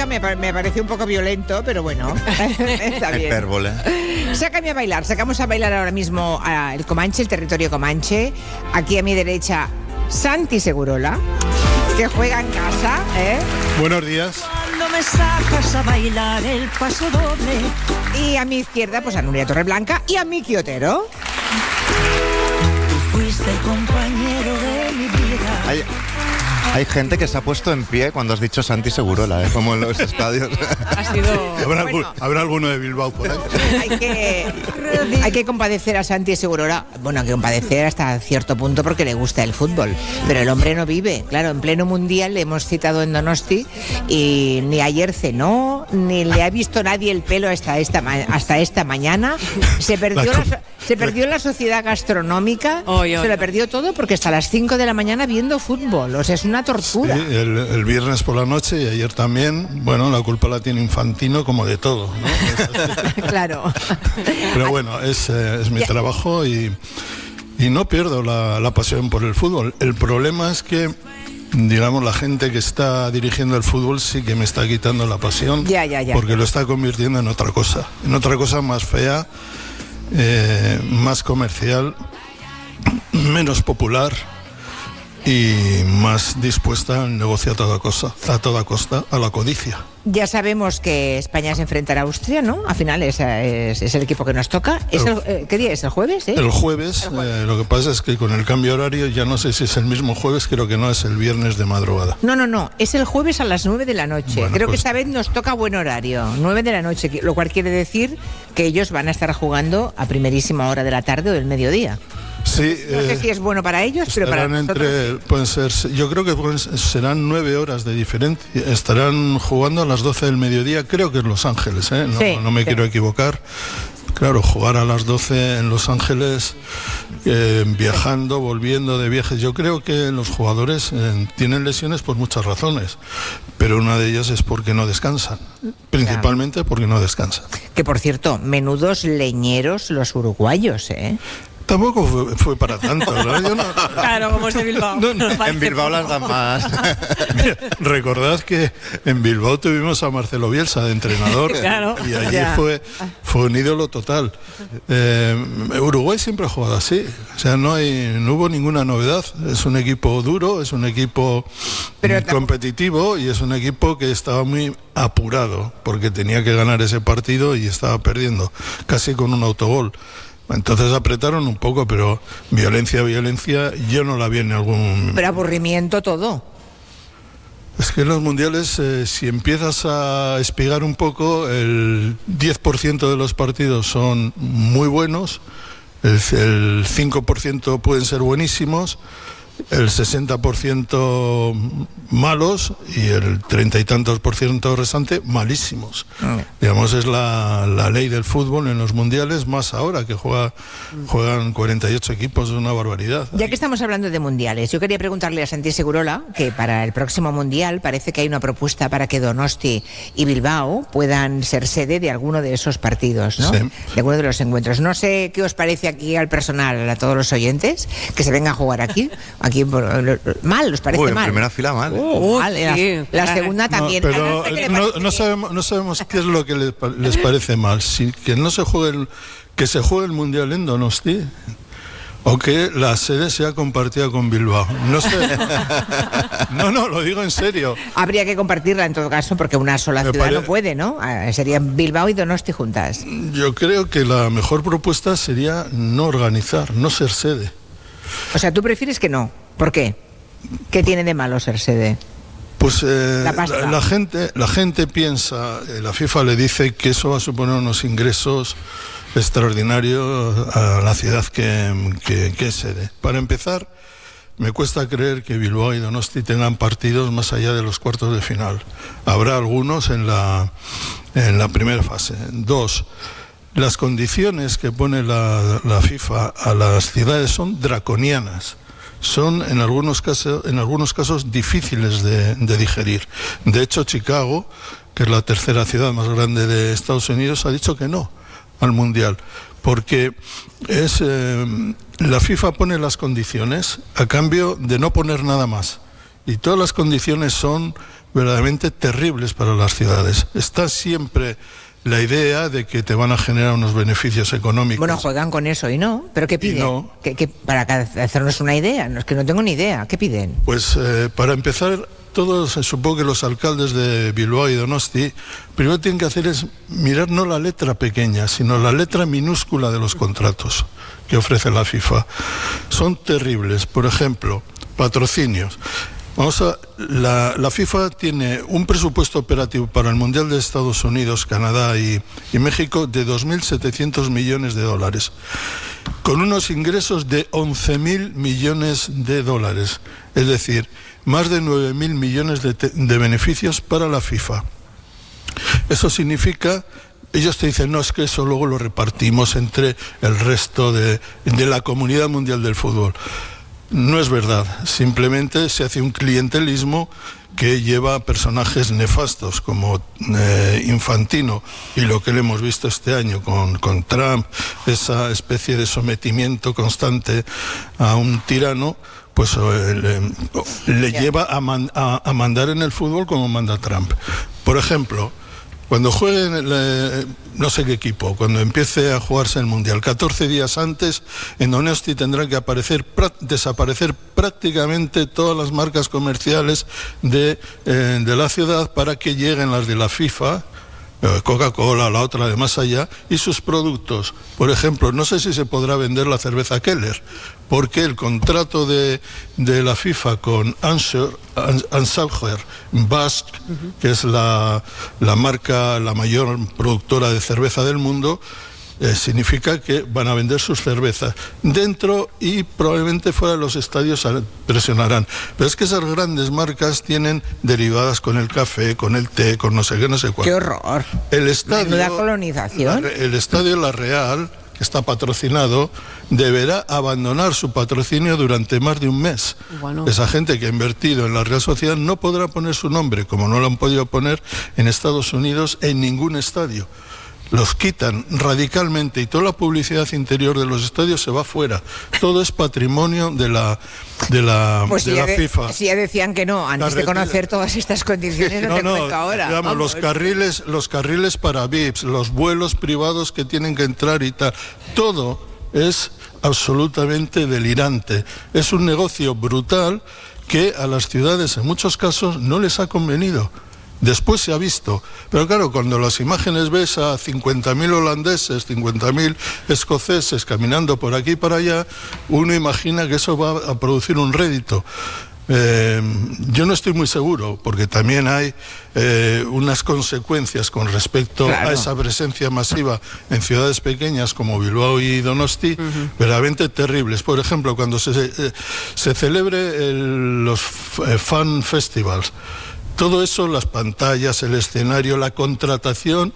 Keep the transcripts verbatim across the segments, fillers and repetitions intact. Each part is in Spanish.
me, me parece un poco violento, pero bueno, está bien. Hipérbole. Sácame a bailar, sacamos a bailar ahora mismo a el Comanche, el territorio Comanche. Aquí a mi derecha, Santi Segurola, que juega en casa, ¿eh? Buenos días. Cuando me sacas a bailar el paso doble. Y a mi izquierda, pues a Nuria Torreblanca y a Miki Otero. Tú fuiste el compañero de mi vida. Hay, hay gente que se ha puesto en pie cuando has dicho Santi Segurola, ¿eh? Como en los estadios. Ha sido... ¿Habrá, bueno, algún, ¿Habrá alguno de Bilbao por ahí? Hay que, hay que compadecer a Santi Segurola. Bueno, hay que compadecer hasta cierto punto porque le gusta el fútbol. Pero el hombre no vive. Claro, en pleno mundial le hemos citado en Donosti y ni ayer cenó, ni le ha visto nadie el pelo hasta esta, hasta esta mañana. Se perdió la, la, se perdió la sociedad gastronómica. Oy, oy, se lo perdió todo porque hasta las cinco de la mañana viendo fútbol. O sea, es una tortura. Sí, el, el viernes por la noche y ayer también. Bueno, la culpa la tiene Infantino como de todo, ¿no? Claro. Pero bueno, es, eh, es mi trabajo y, y no pierdo la, la pasión por el fútbol. El problema es que, digamos, la gente que está dirigiendo el fútbol sí que me está quitando la pasión. Ya, ya, ya. Porque lo está convirtiendo en otra cosa. En otra cosa más fea, eh, más comercial, menos popular y más dispuesta al negocio a toda cosa, a toda costa, a la codicia. Ya sabemos que España se enfrentará a Austria, ¿no? A final es, es, es el equipo que nos toca. ¿Es el, eh, ¿Qué día es? ¿El jueves? ¿eh? El jueves. El jueves. Eh, lo que pasa es que con el cambio horario ya no sé si es el mismo jueves, creo que no, es el viernes de madrugada. No, no, no. Es el jueves a las nueve de la noche. Bueno, creo pues... que esta vez nos toca buen horario. nueve de la noche, lo cual quiere decir que ellos van a estar jugando a primerísima hora de la tarde o del mediodía. Sí, no sé eh, si es bueno para ellos, pero para nosotros... Entre, pueden ser, yo creo que pueden, serán nueve horas de diferencia. Estarán jugando a las doce del mediodía, creo que en Los Ángeles, ¿eh? No, sí, no me sí. quiero equivocar. Claro, jugar a las doce en Los Ángeles, eh, viajando, volviendo de viajes. Yo creo que los jugadores eh, tienen lesiones por muchas razones, pero una de ellas es porque no descansan, principalmente porque no descansan. Que por cierto, menudos leñeros los uruguayos, ¿eh? Tampoco fue, fue para tanto, ¿no? Yo no, claro, como es de Bilbao. No, no, en Bilbao las dan más. Mira, recordad que en Bilbao tuvimos a Marcelo Bielsa de entrenador, claro, y allí ya. fue, fue un ídolo total. Eh, Uruguay siempre ha jugado así, o sea, no, hay, no hubo ninguna novedad. Es un equipo duro, es un equipo Pero competitivo y es un equipo que estaba muy apurado porque tenía que ganar ese partido y estaba perdiendo, casi con un autogol. Entonces apretaron un poco, pero violencia, violencia, yo no la vi en algún... Pero aburrimiento todo. Es que en los mundiales, eh, si empiezas a espigar un poco, el diez por ciento de los partidos son muy buenos, el, el cinco por ciento pueden ser buenísimos, el sesenta por ciento malos y el treinta y tantos por ciento restante malísimos. Oh. Digamos, es la, la ley del fútbol en los mundiales, más ahora que juega, juegan cuarenta y ocho equipos, es una barbaridad. Ya que estamos hablando de mundiales, yo quería preguntarle a Santi Segurola que para el próximo mundial parece que hay una propuesta para que Donosti y Bilbao puedan ser sede de alguno de esos partidos, ¿no? Sí. De alguno de los encuentros. No sé qué os parece aquí al personal, a todos los oyentes, que se vengan a jugar aquí. Aquí mal, ¿os parece Uy, en mal? En primera fila mal. ¿eh? Uh, mal. Sí, la, la segunda también. No, pero no, no, sabemos, no sabemos qué es lo que les, les parece mal. Si que no se juegue el, que se juegue el mundial en Donosti o que la sede sea compartida con Bilbao. No sé. No, no, lo digo en serio. Habría que compartirla en todo caso porque una sola Me ciudad pare... no puede, ¿no? Serían Bilbao y Donosti juntas. Yo creo que la mejor propuesta sería no organizar, no ser sede. O sea, ¿tú prefieres que no? ¿Por qué? ¿Qué tiene de malo ser sede? Pues eh, la, la, la, gente, la gente piensa, eh, la FIFA le dice que eso va a suponer unos ingresos extraordinarios a la ciudad que, que, que es sede. Para empezar, me cuesta creer que Bilbao y Donosti tengan partidos más allá de los cuartos de final. Habrá algunos en la, en la primera fase. Dos, las condiciones que pone la, la FIFA a las ciudades son draconianas. Son en algunos casos, en algunos casos difíciles de, de digerir. De hecho, Chicago, que es la tercera ciudad más grande de Estados Unidos, ha dicho que no al Mundial, porque es eh, la FIFA pone las condiciones a cambio de no poner nada más. Y todas las condiciones son verdaderamente terribles para las ciudades. Está siempre la idea de que te van a generar unos beneficios económicos. Bueno, juegan con eso y no, pero ¿qué piden? No. ¿Qué, qué, para hacernos una idea, no, es que no tengo ni idea, ¿qué piden? Pues eh, para empezar, todos, supongo que los alcaldes de Bilbao y Donosti, primero tienen que hacer es mirar no la letra pequeña, sino la letra minúscula de los contratos que ofrece la FIFA. Son terribles. Por ejemplo, patrocinios. Vamos a, la, la FIFA tiene un presupuesto operativo para el Mundial de Estados Unidos, Canadá y, y México de dos mil setecientos millones de dólares, con unos ingresos de once mil millones de dólares, es decir, más de nueve mil millones de, te, de beneficios para la FIFA. Eso significa, ellos te dicen, no, es que eso luego lo repartimos entre el resto de, de la comunidad mundial del fútbol. No es verdad, simplemente se hace un clientelismo que lleva a personajes nefastos como eh, Infantino y lo que le hemos visto este año con, con Trump, esa especie de sometimiento constante a un tirano, pues eh, le, le lleva a, man, a, a mandar en el fútbol como manda Trump. Por ejemplo, cuando jueguen, eh, no sé qué equipo, cuando empiece a jugarse el Mundial, catorce días antes, en Donosti tendrán que aparecer, pra, desaparecer prácticamente todas las marcas comerciales de, eh, de la ciudad para que lleguen las de la FIFA, eh, Coca-Cola, la otra de más allá, y sus productos. Por ejemplo, no sé si se podrá vender la cerveza Keller, porque el contrato de, de la FIFA con Anheuser Basque, uh-huh. que es la, la marca, la mayor productora de cerveza del mundo, eh, significa que van a vender sus cervezas dentro y probablemente fuera de los estadios presionarán. Pero es que esas grandes marcas tienen derivadas con el café, con el té, con no sé qué, no sé cuál. ¡Qué horror! El estadio, ¿Menuda colonización? La, el estadio La Real, que está patrocinado, deberá abandonar su patrocinio durante más de un mes. Bueno. Esa gente que ha invertido en la Real Sociedad no podrá poner su nombre, como no lo han podido poner en Estados Unidos en ningún estadio. Los quitan radicalmente y toda la publicidad interior de los estadios se va fuera. Todo es patrimonio de la de la, pues de si la de, FIFA. Si ya decían que no, antes Carretera. de conocer todas estas condiciones, no, no te no, cuento ahora. Digamos, los carriles, los carriles para V I Ps, los vuelos privados que tienen que entrar y tal, todo es absolutamente delirante. Es un negocio brutal que a las ciudades en muchos casos no les ha convenido. Después se ha visto, pero claro, cuando las imágenes ves a cincuenta mil holandeses, cincuenta mil escoceses caminando por aquí y para allá, uno imagina que eso va a producir un rédito. Eh, yo no estoy muy seguro, porque también hay eh, unas consecuencias con respecto claro. a esa presencia masiva en ciudades pequeñas como Bilbao y Donosti, uh-huh. verdaderamente terribles. Por ejemplo, cuando se, eh, se celebre el, los eh, fan festivals, todo eso, las pantallas, el escenario, la contratación,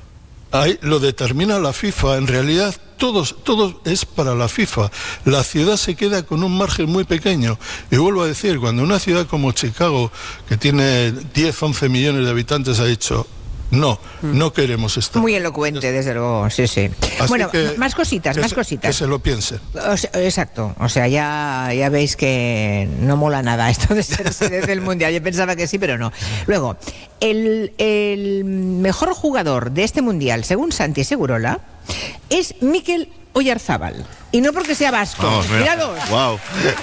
ahí lo determina la FIFA. En realidad, todo, todo es para la FIFA. La ciudad se queda con un margen muy pequeño. Y vuelvo a decir, cuando una ciudad como Chicago, que tiene diez, once millones de habitantes, ha dicho... No, no queremos estar. Muy elocuente, desde luego, sí, sí. Así bueno, que, más cositas, más se, cositas. Que se lo piensen. O sea, exacto, o sea, ya, ya veis que no mola nada esto de ser sede del Mundial. Yo pensaba que sí, pero no. Luego, el, el mejor jugador de este Mundial, según Santi Segurola, es Mikel Oyarzábal. Y no porque sea vasco. Vamos, mira. Míralos. Wow.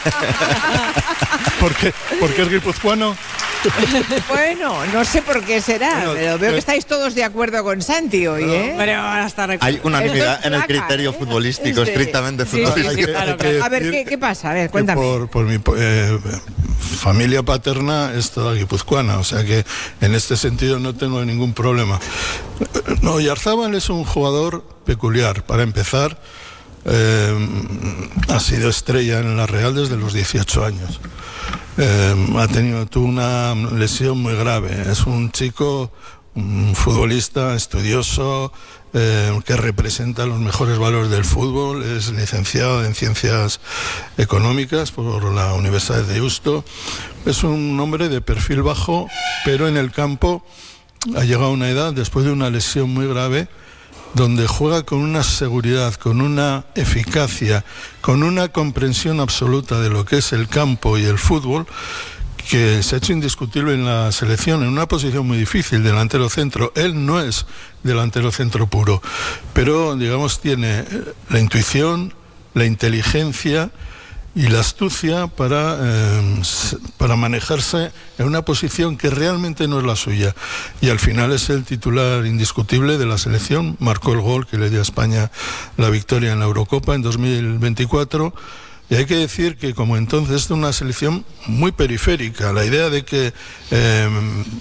¿Por qué? ¿Porque es guipuzcoano? Bueno, no sé por qué será, bueno, pero veo eh, que estáis todos de acuerdo con Santi hoy, ¿eh? Pero hasta hay unanimidad en el criterio ¿eh? futbolístico, sí. estrictamente sí, futbolístico. Sí, sí, claro, claro. A ver, ¿qué, qué pasa? A ver, cuéntame. Por, por mi eh, familia paterna es toda guipuzcoana, o sea que en este sentido no tengo ningún problema. No, Oyarzábal es un jugador peculiar. Para empezar, eh, ha sido estrella en la Real desde los dieciocho años. Eh, ha tenido tuvo una lesión muy grave. Es un chico, un futbolista estudioso, eh, que representa los mejores valores del fútbol. Es licenciado en Ciencias Económicas por la Universidad de Deusto. Es un hombre de perfil bajo, pero en el campo ha llegado a una edad, después de una lesión muy grave, donde juega con una seguridad, con una eficacia, con una comprensión absoluta de lo que es el campo y el fútbol, que se ha hecho indiscutible en la selección, en una posición muy difícil, delantero centro. Él no es delantero centro puro, pero digamos tiene la intuición, la inteligencia y la astucia para, eh, para manejarse en una posición que realmente no es la suya. Y al final es el titular indiscutible de la selección, marcó el gol que le dio a España la victoria en la Eurocopa en dos mil veinticuatro. Y hay que decir que como entonces es una selección muy periférica, la idea de que eh,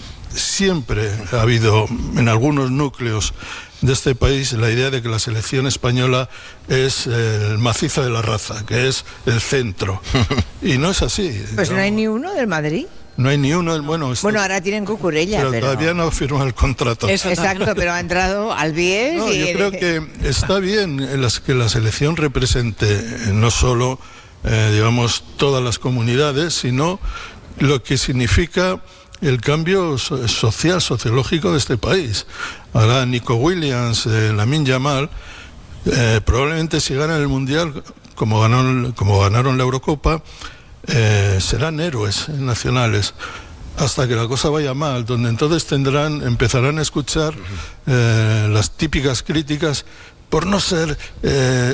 siempre ha habido en algunos núcleos de este país la idea de que la selección española es el macizo de la raza, que es el centro. Y no es así. Pues no, no hay ni uno del Madrid. No hay ni uno del bueno. Esto, bueno, ahora tienen Cucurella, pero, pero todavía no ha firmado el contrato. Eso, exacto, pero ha entrado al Bies. No, y yo creo que está bien las, que la selección represente eh, no solo, eh, digamos, todas las comunidades, sino lo que significa el cambio social, sociológico de este país. Ahora Nico Williams, eh, Lamine Yamal, eh, probablemente si ganan el Mundial, como ganaron, como ganaron la Eurocopa, eh, serán héroes nacionales, hasta que la cosa vaya mal, donde entonces tendrán, empezarán a escuchar eh, las típicas críticas por no ser eh,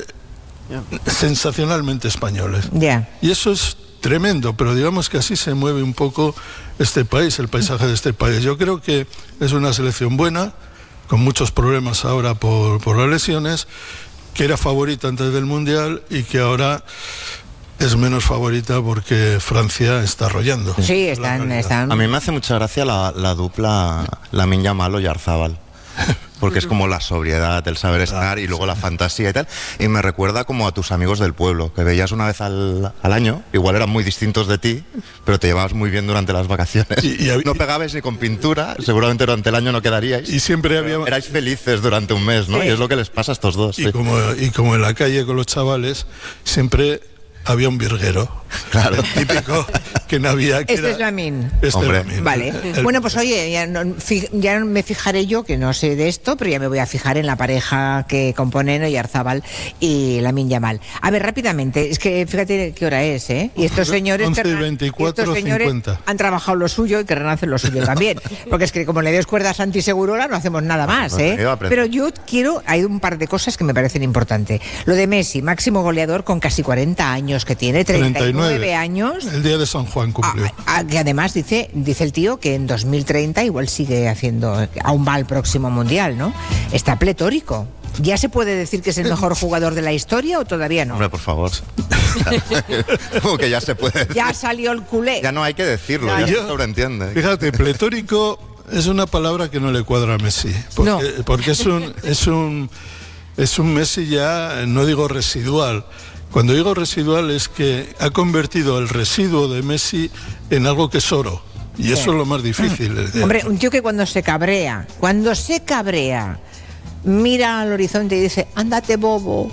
sensacionalmente españoles. Yeah. Y eso es tremendo, pero digamos que así se mueve un poco este país, el paisaje de este país. Yo creo que es una selección buena, con muchos problemas ahora por, por las lesiones, que era favorita antes del Mundial y que ahora es menos favorita porque Francia está arrollando. Sí, están, están... A mí me hace mucha gracia la, la dupla Lamine Yamal y Oyarzabal, porque es como la sobriedad, el saber estar y luego la fantasía y tal, y me recuerda como a tus amigos del pueblo, que veías una vez al, al año, igual eran muy distintos de ti, pero te llevabas muy bien durante las vacaciones. Y, y, no pegabais ni con pintura, seguramente durante el año no quedaríais. Y siempre había... Erais felices durante un mes, ¿no? Sí. Y es lo que les pasa a estos dos. Y, sí. como, y como en la calle con los chavales, siempre había un virguero. Claro. El típico que no había... Que este era, es Lamine. Este Hombre. Lamine. Vale. El, bueno, pues oye, ya, no, ya me fijaré yo, que no sé de esto, pero ya me voy a fijar en la pareja que componen Oyarzabal y Lamine Yamal. A ver, rápidamente, es que fíjate qué hora es, ¿eh? Y estos señores, once y veinticuatro, estos señores cincuenta. Han trabajado lo suyo y querrán hacer lo suyo también. Porque es que como le des cuerda a Santi Segurola no hacemos nada más, ¿eh? Pero yo quiero, hay un par de cosas que me parecen importantes. Lo de Messi, máximo goleador con casi cuarenta años que tiene, treinta y nueve años. El día de San Juan cumplió. A, a, que además dice, dice el tío que en dos mil treinta igual sigue haciendo, aún va al próximo Mundial, ¿no? Está pletórico. ¿Ya se puede decir que es el mejor jugador de la historia o todavía no? Hombre, por favor. Como que ya se puede decir. Ya salió el culé. Ya no hay que decirlo, no, ya yo, se sobreentiende. Fíjate, pletórico es una palabra que no le cuadra a Messi. Porque, no. porque es un, es un, es un Messi ya, no digo residual. Cuando digo residual es que ha convertido el residuo de Messi en algo que es oro. Y eso sí. es lo más difícil. Hombre, un tío que cuando se cabrea, cuando se cabrea, mira al horizonte y dice, ándate, bobo.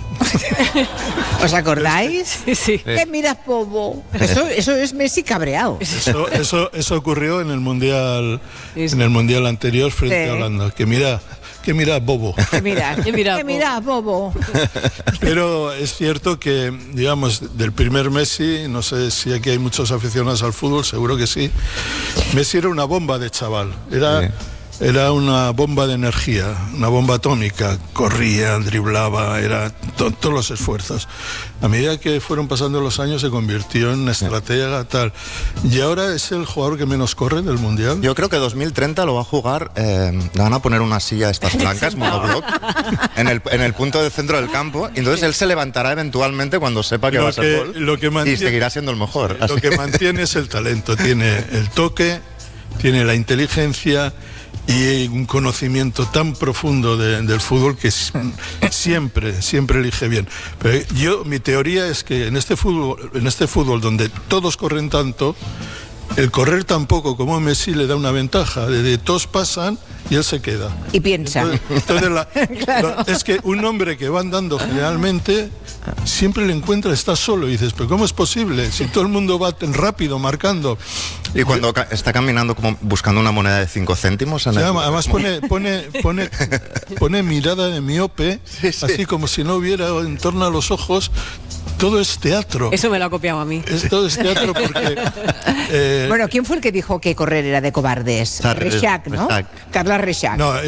¿Os acordáis? Sí, sí. ¿Qué miras, bobo? Eso, eso es Messi cabreado. Eso, eso, eso ocurrió en el mundial, en el mundial anterior frente sí. a Holanda. Que mira... ¿Qué miras, bobo? ¿Qué miras? ¿Qué miras, ¿Qué miras bobo? Pero es cierto que, digamos, del primer Messi, no sé si aquí hay muchos aficionados al fútbol, seguro que sí, Messi era una bomba de chaval, era... Sí. Era una bomba de energía, una bomba atómica, corría, driblaba, era to- todos los esfuerzos. A medida que fueron pasando los años se convirtió en una estratega tal. Y ahora es el jugador que menos corre del Mundial. Yo creo que dos mil treinta lo va a jugar, eh, le van a poner una silla de estas blancas, monobloc, en el, en el punto del centro del campo, y entonces él se levantará eventualmente cuando sepa que lo va a ser que, gol lo que mantiene, y seguirá siendo el mejor. Lo así. que mantiene es el talento, tiene el toque, tiene la inteligencia y un conocimiento tan profundo de, del fútbol que siempre, siempre elige bien. Pero yo, mi teoría es que en este fútbol, en este fútbol donde todos corren tanto, el correr tan poco como Messi le da una ventaja, de, de todos pasan y él se queda. Y piensa. Entonces, entonces la, claro. la, es que un hombre que va andando generalmente siempre le encuentra, está solo y dices, pero ¿cómo es posible? Si todo el mundo va tan rápido, marcando. Y cuando ca- está caminando como buscando una moneda de cinco céntimos. En sí, el... Además pone, pone, pone, pone mirada de miope, sí, sí. Así como si no hubiera en torno a los ojos todo es teatro. Eso me lo ha copiado a mí. Es, todo es teatro porque... Eh, bueno, ¿quién fue el que dijo que correr era de cobardes? Rechac, ¿no? Carles Rechac. No,